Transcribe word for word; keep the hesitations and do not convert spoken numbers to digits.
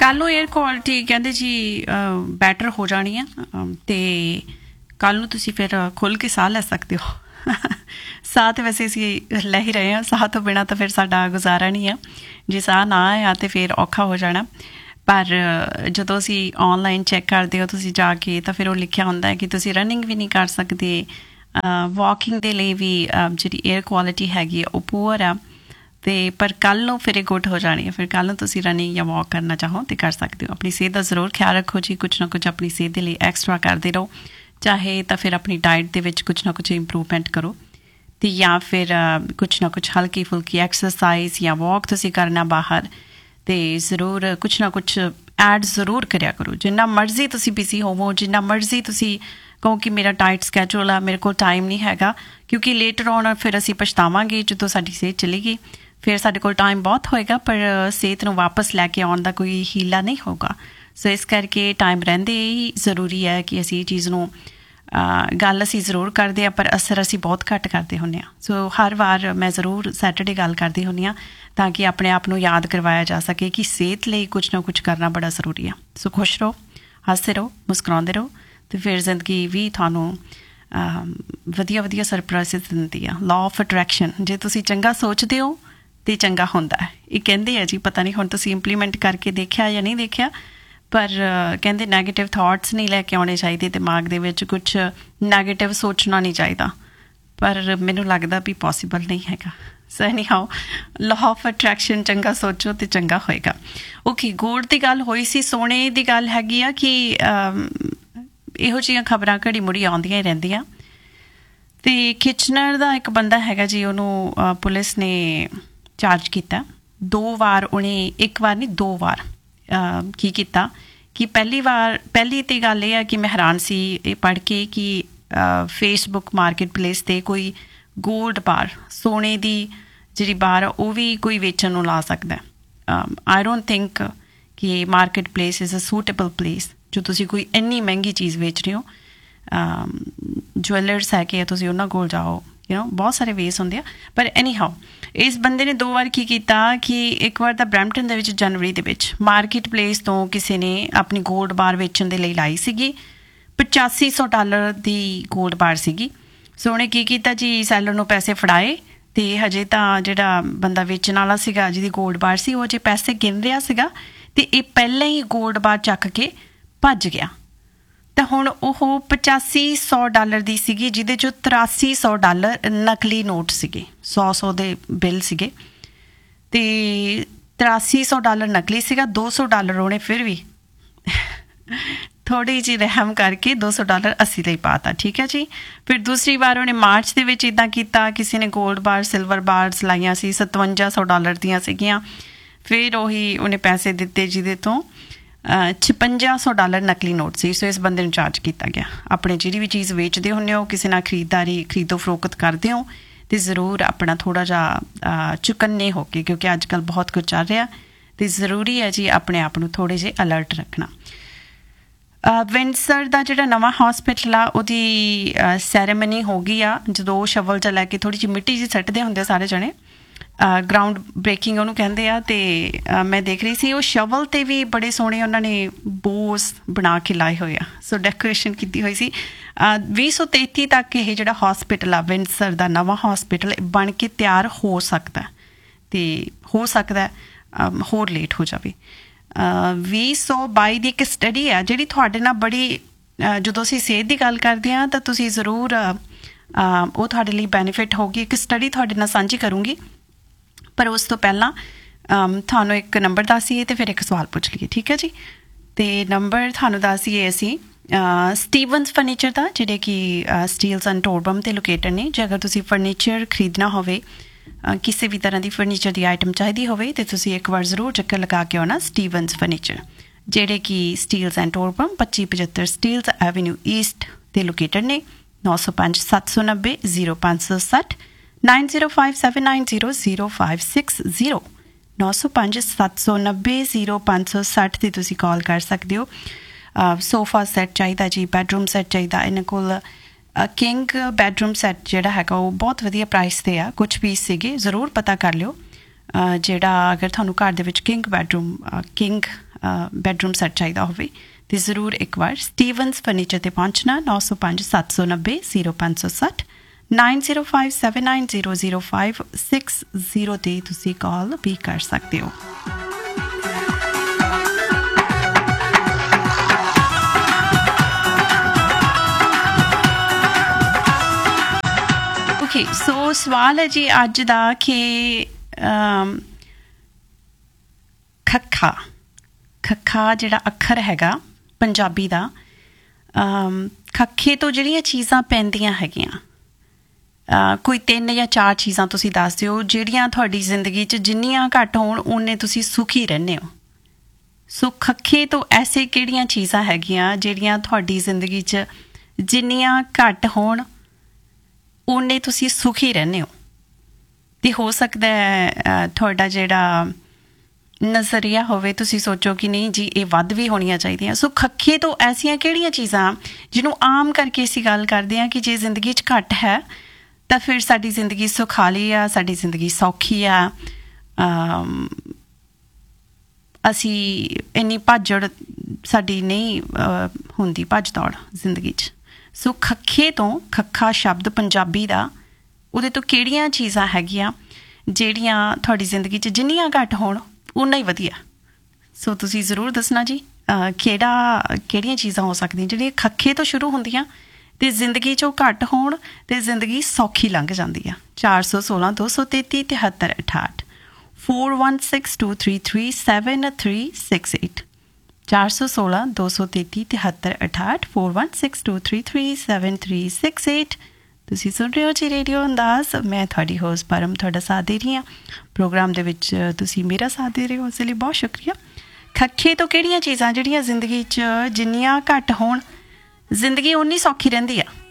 ਕੱਲ੍ਹ ਨੂੰ air quality ਕਹਿੰਦੇ ਜੀ ਬੈਟਰ ਹੋ ਜਾਣੀ ਆ ਅਤੇ ਕੱਲ੍ਹ ਨੂੰ ਤੁਸੀਂ ਫਿਰ ਖੁੱਲ੍ਹ ਕੇ ਸਾਹ ਲੈ ਸਕਦੇ ਹੋ। ਸਾਹ ਤਾਂ ਵੈਸੇ ਅਸੀਂ ਲੈ ਹੀ ਰਹੇ ਹਾਂ, ਸਾਹ ਤੋਂ ਬਿਨਾਂ ਤਾਂ ਫਿਰ ਸਾਡਾ ਗੁਜ਼ਾਰਾ ਨਹੀਂ ਆ। ਜੇ ਸਾਹ ਨਾ ਆਇਆ ਤਾਂ ਫਿਰ ਔਖਾ ਹੋ ਜਾਣਾ। ਪਰ ਜਦੋਂ ਅਸੀਂ ਔਨਲਾਈਨ ਚੈੱਕ ਕਰਦੇ ਹੋ ਤੁਸੀਂ ਜਾ ਕੇ, ਤਾਂ ਫਿਰ ਉਹ ਲਿਖਿਆ ਹੁੰਦਾ ਹੈ ਕਿ ਤੁਸੀਂ ਰਨਿੰਗ ਵੀ ਨਹੀਂ ਕਰ ਸਕਦੇ, ਵਾਕਿੰਗ ਦੇ ਲਈ ਵੀ ਜਿਹੜੀ 에ਅਰ ਕੁਆਲਿਟੀ ਹੈਗੀ ਉਹ ਪੂਅਰ ਆ। ਅਤੇ ਪਰ ਕੱਲ੍ਹ ਨੂੰ ਫਿਰ ਇਹ ਗੁੱਡ ਹੋ ਜਾਣੀ ਹੈ। ਫਿਰ ਕੱਲ੍ਹ ਨੂੰ ਤੁਸੀਂ ਰਨਿੰਗ ਜਾਂ ਵਾਕ ਕਰਨਾ ਚਾਹੋ ਤਾਂ ਕਰ ਸਕਦੇ ਹੋ। ਆਪਣੀ ਸਿਹਤ ਦਾ ਜ਼ਰੂਰ ਖਿਆਲ ਰੱਖੋ ਜੀ, ਕੁਛ ਨਾ ਕੁਛ ਆਪਣੀ ਸਿਹਤ ਦੇ ਲਈ ਐਕਸਟਰਾ ਕਰਦੇ ਰਹੋ। ਚਾਹੇ ਤਾਂ ਫਿਰ ਆਪਣੀ ਡਾਇਟ ਦੇ ਵਿੱਚ ਕੁਛ ਨਾ ਕੁਛ ਇੰਪਰੂਵਮੈਂਟ ਕਰੋ, ਅਤੇ ਜਾਂ ਫਿਰ ਕੁਛ ਨਾ ਕੁਛ ਹਲਕੀ ਫੁਲਕੀ ਐਕਸਰਸਾਈਜ਼ ਜਾਂ ਵਾਕ ਤੁਸੀਂ ਕਰਨਾ ਬਾਹਰ, ਅਤੇ ਜ਼ਰੂਰ ਕੁਛ ਨਾ ਕੁਛ ਐਡ ਜ਼ਰੂਰ ਕਰਿਆ ਕਰੋ। ਜਿੰਨਾ ਮਰਜ਼ੀ ਤੁਸੀਂ ਬਿਜ਼ੀ ਹੋਵੋ, ਜਿੰਨਾ ਮਰਜ਼ੀ ਤੁਸੀਂ ਕਹੋ ਕਿ ਮੇਰਾ ਟਾਈਟ ਸਕੈਜੂਲ ਆ, ਮੇਰੇ ਕੋਲ ਟਾਈਮ ਨਹੀਂ ਹੈਗਾ, ਕਿਉਂਕਿ ਲੇਟਰ ਔਨ ਫਿਰ ਅਸੀਂ ਪਛਤਾਵਾਂਗੇ ਜਦੋਂ ਸਾਡੀ ਸਿਹਤ ਚਲੀ ਗਈ। ਫਿਰ ਸਾਡੇ ਕੋਲ ਟਾਈਮ ਬਹੁਤ ਹੋਏਗਾ ਪਰ ਸਿਹਤ ਨੂੰ ਵਾਪਸ ਲੈ ਕੇ ਆਉਣ ਦਾ ਕੋਈ ਹੀਲਾ ਨਹੀਂ ਹੋਊਗਾ। ਸੋ ਇਸ ਕਰਕੇ ਟਾਈਮ ਰਹਿੰਦੇ ਹੀ ਜ਼ਰੂਰੀ ਹੈ ਕਿ ਅਸੀਂ ਇਹ ਚੀਜ਼ ਨੂੰ ਗੱਲ ਅਸੀਂ ਜ਼ਰੂਰ ਕਰਦੇ ਹਾਂ, ਪਰ ਅਸਰ ਅਸੀਂ ਬਹੁਤ ਘੱਟ ਕਰਦੇ ਹੁੰਦੇ ਹਾਂ। ਸੋ ਹਰ ਵਾਰ ਮੈਂ ਜ਼ਰੂਰ ਸੈਟਰਡੇ ਗੱਲ ਕਰਦੀ ਹੁੰਦੀ ਹਾਂ ਤਾਂ ਕਿ ਆਪਣੇ ਆਪ ਨੂੰ ਯਾਦ ਕਰਵਾਇਆ ਜਾ ਸਕੇ ਕਿ ਸਿਹਤ ਲਈ ਕੁਛ ਨਾ ਕੁਛ ਕਰਨਾ ਬੜਾ ਜ਼ਰੂਰੀ ਆ। ਸੋ ਖੁਸ਼ ਰਹੋ, ਹੱਸਦੇ ਰਹੋ, ਮੁਸਕਰਾਉਂਦੇ ਰਹੋ, ਅਤੇ ਫਿਰ ਜ਼ਿੰਦਗੀ ਵੀ ਤੁਹਾਨੂੰ ਵਧੀਆ ਵਧੀਆ ਸਰਪ੍ਰਾਈਜ਼ਿਜ਼ ਦਿੰਦੀ ਆ। ਲਾਅ ਆਫ ਅਟਰੈਕਸ਼ਨ, ਜੇ ਤੁਸੀਂ ਚੰਗਾ ਸੋਚਦੇ ਹੋ ਅਤੇ ਚੰਗਾ ਹੁੰਦਾ ਹੈ। ਇਹ ਕਹਿੰਦੇ ਆ ਜੀ, ਪਤਾ ਨਹੀਂ ਹੁਣ ਤੁਸੀਂ ਇੰਪਲੀਮੈਂਟ ਕਰਕੇ ਦੇਖਿਆ ਜਾਂ ਨਹੀਂ ਦੇਖਿਆ, ਪਰ ਕਹਿੰਦੇ ਨੈਗੇਟਿਵ ਥਾਟਸ ਨਹੀਂ ਲੈ ਕੇ ਆਉਣੇ ਚਾਹੀਦੇ ਦਿਮਾਗ ਦੇ ਵਿੱਚ, ਕੁਛ ਨੈਗੇਟਿਵ ਸੋਚਣਾ ਨਹੀਂ ਚਾਹੀਦਾ। ਪਰ ਮੈਨੂੰ ਲੱਗਦਾ ਵੀ ਪੋਸੀਬਲ ਨਹੀਂ ਹੈਗਾ। ਸੋ ਐਨੀ ਹਾਓ, ਲਾਅ ਆਫ ਅਟਰੈਕਸ਼ਨ, ਚੰਗਾ ਸੋਚੋ ਅਤੇ ਚੰਗਾ ਹੋਏਗਾ। ਓਕੇ, ਗੋਲਡ ਦੀ ਗੱਲ ਹੋਈ ਸੀ, ਸੋਨੇ ਦੀ ਗੱਲ ਹੈਗੀ ਆ ਕਿ ਇਹੋ ਜਿਹੀਆਂ ਖਬਰਾਂ ਘੜੀ ਮੁੜੀ ਆਉਂਦੀਆਂ ਹੀ ਰਹਿੰਦੀਆਂ। ਅਤੇ ਕਿਚਨਰ ਦਾ ਇੱਕ ਬੰਦਾ ਹੈਗਾ ਜੀ, ਉਹਨੂੰ ਪੁਲਿਸ ਨੇ ਚਾਰਜ ਕੀਤਾ। ਦੋ ਵਾਰ ਉਹਨੇ, ਇੱਕ ਵਾਰ ਨਹੀਂ ਦੋ ਵਾਰ ਕੀ ਕੀਤਾ ਕਿ ਪਹਿਲੀ ਵਾਰ, ਪਹਿਲੀ ਤਾਂ ਗੱਲ ਇਹ ਆ ਕਿ ਮੈਂ ਹੈਰਾਨ ਸੀ ਇਹ ਪੜ੍ਹ ਕੇ ਕਿ ਫੇਸਬੁੱਕ ਮਾਰਕੀਟ ਪਲੇਸ 'ਤੇ ਕੋਈ ਗੋਲਡ ਬਾਰ, ਸੋਨੇ ਦੀ ਜਿਹੜੀ ਬਾਰ ਆ ਉਹ ਵੀ ਕੋਈ ਵੇਚਣ ਨੂੰ ਲਾ ਸਕਦਾ। ਆਈ ਡੋਂਟ ਥਿੰਕ ਕਿ market place is a suitable place ਜੋ ਤੁਸੀਂ ਕੋਈ ਇੰਨੀ ਮਹਿੰਗੀ ਚੀਜ਼ ਵੇਚ ਰਹੇ ਹੋ। ਜਵੈਲਰਸ ਹੈਗੇ ਆ, ਤੁਸੀਂ ਉਹਨਾਂ ਕੋਲ ਜਾਓ, ਯੂ ਨੋ ਬਹੁਤ ਸਾਰੇ ਵੇਸ ਹੁੰਦੇ ਆ। ਪਰ ਐਨੀ ਹਾਓ, ਇਸ ਬੰਦੇ ਨੇ ਦੋ ਵਾਰ ਕੀ ਕੀਤਾ ਕਿ ਇੱਕ ਵਾਰ ਤਾਂ ਬਰੈਂਪਟਨ ਦੇ ਵਿੱਚ ਜਨਵਰੀ ਦੇ ਵਿੱਚ ਮਾਰਕੀਟ ਪਲੇਸ ਤੋਂ ਕਿਸੇ ਨੇ ਆਪਣੀ ਗੋਲਡ ਬਾਰ ਵੇਚਣ ਦੇ ਲਈ ਲਾਈ ਸੀਗੀ। ਪਚਾਸੀ ਸੌ ਡਾਲਰ ਦੀ ਗੋਲਡ ਬਾਰ ਸੀਗੀ। ਸੋ ਉਹਨੇ ਕੀ ਕੀਤਾ ਜੀ, ਸੈਲਰ ਨੂੰ ਪੈਸੇ ਫੜਾਏ, ਅਤੇ ਹਜੇ ਤਾਂ ਜਿਹੜਾ ਬੰਦਾ ਵੇਚਣ ਵਾਲਾ ਸੀਗਾ ਜਿਹਦੀ ਗੋਲਡ ਬਾਰ ਸੀ, ਉਹ ਜੇ ਪੈਸੇ ਗਿਣ ਰਿਹਾ ਸੀਗਾ ਅਤੇ ਇਹ ਪਹਿਲਾਂ ਹੀ ਗੋਲਡ ਬਾਰ ਚੱਕ ਕੇ ਭੱਜ ਗਿਆ। ਤਾਂ ਹੁਣ ਉਹ ਪਚਾਸੀ ਸੌ ਡਾਲਰ ਦੀ ਸੀਗੀ, ਜਿਹਦੇ 'ਚੋਂ ਤਰਾਸੀ ਸੌ ਡਾਲਰ ਨਕਲੀ ਨੋਟ ਸੀਗੇ, ਸੌ ਸੌ ਦੇ ਬਿੱਲ ਸੀਗੇ, ਅਤੇ ਤਰਾਸੀ ਸੌ ਡਾਲਰ ਨਕਲੀ ਸੀਗਾ। ਦੋ ਸੌ ਡਾਲਰ ਉਹਨੇ ਫਿਰ ਵੀ ਥੋੜ੍ਹੀ ਜਿਹੀ ਰਹਿਮ ਕਰਕੇ ਦੋ ਸੌ ਡਾਲਰ ਅਸੀਂ ਲਈ ਪਾ ਤਾ, ਠੀਕ ਹੈ ਜੀ। ਫਿਰ ਦੂਸਰੀ ਵਾਰ ਉਹਨੇ ਮਾਰਚ ਦੇ ਵਿੱਚ ਇੱਦਾਂ ਕੀਤਾ, ਕਿਸੇ ਨੇ ਗੋਲਡ ਬਾਰ, ਸਿਲਵਰ ਬਾਰਸ ਲਾਈਆਂ ਸੀ, ਸਤਵੰਜਾ ਸੌ ਡਾਲਰ ਦੀਆਂ ਸੀਗੀਆਂ। ਫਿਰ ਉਹੀ ਉਹਨੇ ਪੈਸੇ ਦਿੱਤੇ ਜਿਹਦੇ ਤੋਂ ਛਪੰਜਾ ਸੌ ਡਾਲਰ ਨਕਲੀ ਨੋਟ ਸੀ। ਸੋ ਇਸ ਬੰਦੇ ਨੂੰ ਚਾਰਜ ਕੀਤਾ ਗਿਆ। ਆਪਣੇ ਜਿਹੜੀ ਵੀ ਚੀਜ਼ ਵੇਚਦੇ ਹੁੰਦੇ ਹੋ, ਕਿਸੇ ਨਾਲ ਖਰੀਦਦਾਰੀ ਖਰੀਦੋ ਫਰੋਖਤ ਕਰਦੇ ਹੋ, ਅਤੇ ਜ਼ਰੂਰ ਆਪਣਾ ਥੋੜ੍ਹਾ ਜਿਹਾ ਚੁਕੰਨੇ ਹੋ ਕੇ, ਕਿਉਂਕਿ ਅੱਜ ਕੱਲ੍ਹ ਬਹੁਤ ਕੁਝ ਚੱਲ ਰਿਹਾ, ਅਤੇ ਜ਼ਰੂਰੀ ਹੈ ਜੀ ਆਪਣੇ ਆਪ ਨੂੰ ਥੋੜ੍ਹੇ ਜਿਹੇ ਅਲਰਟ ਰੱਖਣਾ। ਵਿੰਡਸਰ ਦਾ ਜਿਹੜਾ ਨਵਾਂ ਹੋਸਪਿਟਲ ਆ, ਉਹਦੀ ਸੈਰੇਮਨੀ ਹੋ ਗਈ ਆ। ਜਦੋਂ ਉਹ ਸ਼ਵਲ 'ਚ ਲੈ ਕੇ ਥੋੜ੍ਹੀ ਜਿਹੀ ਮਿੱਟੀ ਜਿਹੀ ਸੱਟਦੇ ਹੁੰਦੇ ਸਾਰੇ ਜਣੇ, ਗਰਾਊਂਡ ਬ੍ਰੇਕਿੰਗ ਉਹਨੂੰ ਕਹਿੰਦੇ ਆ। ਅਤੇ ਮੈਂ ਦੇਖ ਰਹੀ ਸੀ ਉਹ ਸ਼ਵਲ 'ਤੇ ਵੀ ਬੜੇ ਸੋਹਣੇ ਉਹਨਾਂ ਨੇ ਬੋਸ ਬਣਾ ਕੇ ਲਾਏ ਹੋਏ ਆ। ਸੋ ਡੈਕੋਰੇਸ਼ਨ ਕੀਤੀ ਹੋਈ ਸੀ। ਵੀਹ ਸੌ ਤੇਤੀ ਤੱਕ ਇਹ ਜਿਹੜਾ ਹੋਸਪਿਟਲ ਆ, ਵਿੰਡਸਰ ਦਾ ਨਵਾਂ ਹੋਸਪਿਟਲ, ਬਣ ਕੇ ਤਿਆਰ ਹੋ ਸਕਦਾ, ਅਤੇ ਹੋ ਸਕਦਾ ਹੋਰ ਲੇਟ ਹੋ ਜਾਵੇ। ਵੀਹ ਸੌ ਬਾਈ ਦੀ ਇੱਕ ਸਟੱਡੀ ਆ ਜਿਹੜੀ ਤੁਹਾਡੇ ਨਾਲ ਬੜੀ, ਜਦੋਂ ਅਸੀਂ ਸਿਹਤ ਦੀ ਗੱਲ ਕਰਦੇ ਹਾਂ ਤਾਂ ਤੁਸੀਂ ਜ਼ਰੂਰ ਉਹ ਤੁਹਾਡੇ ਲਈ ਬੈਨੀਫਿਟ ਹੋਊਗੀ। ਇੱਕ ਸਟੱਡੀ ਤੁਹਾਡੇ ਨਾਲ ਸਾਂਝੀ ਕਰੂੰਗੀ, ਪਰ ਉਸ ਤੋਂ ਪਹਿਲਾਂ ਤੁਹਾਨੂੰ ਇੱਕ ਨੰਬਰ ਦੱਸੀਏ ਅਤੇ ਫਿਰ ਇੱਕ ਸਵਾਲ ਪੁੱਛ ਲਈਏ, ਠੀਕ ਹੈ ਜੀ। ਅਤੇ ਨੰਬਰ ਤੁਹਾਨੂੰ ਦੱਸੀਏ ਅਸੀਂ ਸਟੀਵਨਸ ਫਰਨੀਚਰ ਦਾ, ਜਿਹੜੇ ਕਿ ਸਟੀਲਸ ਐਂਡ ਟੋਰਬਮ 'ਤੇ ਲੋਕੇਟਡ ਨੇ। ਜੇ ਅਗਰ ਤੁਸੀਂ ਫਰਨੀਚਰ ਖਰੀਦਣਾ ਹੋਵੇ, ਕਿਸੇ ਵੀ ਤਰ੍ਹਾਂ ਦੀ ਫਰਨੀਚਰ ਦੀ ਆਈਟਮ ਚਾਹੀਦੀ ਹੋਵੇ, ਅਤੇ ਤੁਸੀਂ ਇੱਕ ਵਾਰ ਜ਼ਰੂਰ ਚੱਕਰ ਲਗਾ ਕੇ ਆਉਣਾ ਸਟੀਵਨਸ ਫਰਨੀਚਰ, ਜਿਹੜੇ ਕਿ ਸਟੀਲਸ ਐਂਡ ਟੋਰਬਮ ਪੱਚੀ ਪਝੱਤਰ ਸਟੀਲਸ ਐਵਨਿਊ ਈਸਟ 'ਤੇ ਲੋਕੇਟਡ ਨੇ। ਨੌ ਸੌ ਪੰਜ ਸੱਤ ਸੌ ਨੱਬੇ ਜ਼ੀਰੋ ਪੰਜ ਸੌ ਸੱਠ nine zero five seven nine zero zero five six zero ਨੌ ਸੌ ਪੰਜ ਸੱਤ ਸੌ ਨੱਬੇ ਜ਼ੀਰੋ ਪੰਜ ਸੌ ਸੱਠ 'ਤੇ ਤੁਸੀਂ ਕਾਲ ਕਰ ਸਕਦੇ ਹੋ। ਸੋਫਾ ਸੈੱਟ ਚਾਹੀਦਾ ਜੀ, ਬੈਡਰੂਮ ਸੈੱਟ ਚਾਹੀਦਾ। ਇਹਨਾਂ ਕੋਲ ਕਿੰਗ ਬੈਡਰੂਮ ਸੈੱਟ ਜਿਹੜਾ ਹੈਗਾ ਉਹ ਬਹੁਤ ਵਧੀਆ ਪ੍ਰਾਈਸ 'ਤੇ ਆ। ਕੁਛ ਪੀਸ ਸੀਗੇ, ਜ਼ਰੂਰ ਪਤਾ ਕਰ ਲਿਓ। ਜਿਹੜਾ ਅਗਰ ਤੁਹਾਨੂੰ ਘਰ ਦੇ ਵਿੱਚ king bedroom, king bedroom set ਚਾਹੀਦਾ ਹੋਵੇ ਤੇ ਜ਼ਰੂਰ ਇੱਕ ਵਾਰ ਸਟੀਵਨਸ ਫਰਨੀਚਰ ਤੇ ਪਹੁੰਚਣਾ। ਨੌ ਸੌ ਪੰਜ ਸੱਤ ਸੌ ਨੱਬੇ ਜ਼ੀਰੋ ਪੰਜ ਸੌ ਸੱਠ nine zero five seven nine zero zero five six zero 'ਤੇ ਤੁਸੀਂ ਕਾਲ ਵੀ ਕਰ ਸਕਦੇ ਹੋ। ਓਕੇ, ਸੋ ਸਵਾਲ ਹੈ ਜੀ ਅੱਜ ਦਾ ਕਿ ਖੱਖਾ ਖੱਖਾ ਜਿਹੜਾ ਅੱਖਰ ਹੈਗਾ ਪੰਜਾਬੀ ਦਾ, ਖੱਖੇ ਤੋਂ ਜਿਹੜੀਆਂ ਚੀਜ਼ਾਂ ਪੈਂਦੀਆਂ ਹੈਗੀਆਂ, ਕੋਈ ਤਿੰਨ ਜਾਂ ਚਾਰ ਚੀਜ਼ਾਂ ਤੁਸੀਂ ਦੱਸ ਦਿਓ ਜਿਹੜੀਆਂ ਤੁਹਾਡੀ ਜ਼ਿੰਦਗੀ 'ਚ ਜਿੰਨੀਆਂ ਘੱਟ ਹੋਣ ਓਨੇ ਤੁਸੀਂ ਸੁਖੀ ਰਹਿੰਦੇ ਹੋ। ਸੋ ਖੱਖੇ ਤੋਂ ਐਸੇ ਕਿਹੜੀਆਂ ਚੀਜ਼ਾਂ ਹੈਗੀਆਂ ਜਿਹੜੀਆਂ ਤੁਹਾਡੀ ਜ਼ਿੰਦਗੀ 'ਚ ਜਿੰਨੀਆਂ ਘੱਟ ਹੋਣ ਓਨੇ ਤੁਸੀਂ ਸੁਖੀ ਰਹਿੰਦੇ ਹੋ। ਅਤੇ ਹੋ ਸਕਦਾ ਤੁਹਾਡਾ ਜਿਹੜਾ ਨਜ਼ਰੀਆ ਹੋਵੇ, ਤੁਸੀਂ ਸੋਚੋ ਕਿ ਨਹੀਂ ਜੀ ਇਹ ਵੱਧ ਵੀ ਹੋਣੀਆਂ ਚਾਹੀਦੀਆਂ। ਸੋ ਖੱਖੇ ਤੋਂ ਐਸੀਆਂ ਕਿਹੜੀਆਂ ਚੀਜ਼ਾਂ ਜਿਹਨੂੰ ਆਮ ਕਰਕੇ ਅਸੀਂ ਗੱਲ ਕਰਦੇ ਹਾਂ ਕਿ ਜੇ ਜ਼ਿੰਦਗੀ 'ਚ ਘੱਟ ਹੈ ਤਾਂ ਫਿਰ ਸਾਡੀ ਜ਼ਿੰਦਗੀ ਸੁਖਾਲੀ ਆ, ਸਾਡੀ ਜ਼ਿੰਦਗੀ ਸੌਖੀ ਆ, ਅਸੀਂ ਇੰਨੀ ਭੱਜੜ ਸਾਡੀ ਨਹੀਂ ਹੁੰਦੀ, ਭੱਜ ਦੌੜ ਜ਼ਿੰਦਗੀ 'ਚ। ਸੋ ਖੱਖੇ ਤੋਂ, ਖੱਖਾ ਸ਼ਬਦ ਪੰਜਾਬੀ ਦਾ, ਉਹਦੇ ਤੋਂ ਕਿਹੜੀਆਂ ਚੀਜ਼ਾਂ ਹੈਗੀਆਂ ਜਿਹੜੀਆਂ ਤੁਹਾਡੀ ਜ਼ਿੰਦਗੀ 'ਚ ਜਿੰਨੀਆਂ ਘੱਟ ਹੋਣ ਓਨਾ ਹੀ ਵਧੀਆ। ਸੋ ਤੁਸੀਂ ਜ਼ਰੂਰ ਦੱਸਣਾ ਜੀ ਕਿਹੜਾ ਕਿਹੜੀਆਂ ਚੀਜ਼ਾਂ ਹੋ ਸਕਦੀਆਂ ਜਿਹੜੀਆਂ ਖੱਖੇ ਤੋਂ ਸ਼ੁਰੂ ਹੁੰਦੀਆਂ ਅਤੇ ਜ਼ਿੰਦਗੀ 'ਚੋਂ ਘੱਟ ਹੋਣ ਅਤੇ ਜ਼ਿੰਦਗੀ ਸੌਖੀ ਲੰਘ ਜਾਂਦੀ ਆ। ਚਾਰ ਸੌ ਸੋਲਾਂ ਦੋ ਸੌ ਤੇਤੀ ਤਿਹੱਤਰ ਅਠਾਹਠ four one six two three three seven three six eight ਚਾਰ ਸੌ ਸੋਲਾਂ ਦੋ ਸੌ ਤੇਤੀ ਤਿਹੱਤਰ ਅਠਾਹਠ four one six two three three seven three six eight. ਤੁਸੀਂ ਸੁਣ ਰਹੇ ਹੋ ਜੀ ਰੇਡੀਓ ਅੰਦਾਜ਼। ਮੈਂ ਤੁਹਾਡੀ ਹੋਸਟ ਪਰਮ ਤੁਹਾਡਾ ਸਾਥ ਦੇ ਰਹੀ ਹਾਂ ਪ੍ਰੋਗਰਾਮ ਦੇ ਵਿੱਚ। ਤੁਸੀਂ ਮੇਰਾ ਸਾਥ ਦੇ ਰਹੇ ਹੋ, ਉਸ ਲਈ ਬਹੁਤ ਸ਼ੁਕਰੀਆ। ਖੱਖੇ ਤੋਂ ਕਿਹੜੀਆਂ ਚੀਜ਼ਾਂ ਜਿਹੜੀਆਂ ਜ਼ਿੰਦਗੀ 'ਚ ਜਿੰਨੀਆਂ ਘੱਟ ਹੋਣ ਜ਼ਿੰਦਗੀ ਓਨੀ ਸੌਖੀ ਰਹਿੰਦੀ ਆ।